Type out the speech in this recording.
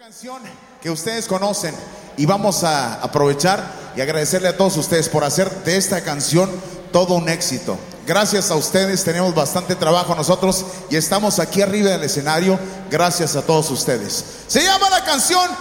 Canción que ustedes conocen, y vamos a aprovechar y agradecerle a todos ustedes por hacer de esta canción todo un éxito. Gracias a ustedes, tenemos bastante trabajo nosotros y estamos aquí arriba del escenario gracias a todos ustedes. Se llama la canción